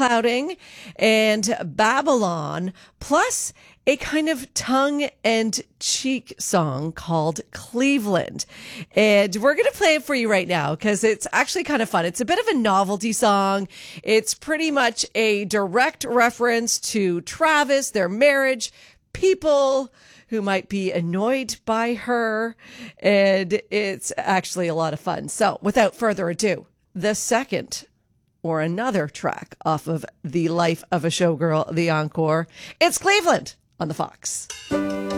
clouding and Babylon, plus a kind of tongue-and-cheek song called Cleveland. And we're going to play it for you right now because it's actually kind of fun. It's a bit of a novelty song. It's pretty much a direct reference to Travis, their marriage, people who might be annoyed by her. And it's actually a lot of fun. So without further ado, the second or another track off of The Life of a Showgirl, The Encore, it's Cleveland on the Fox.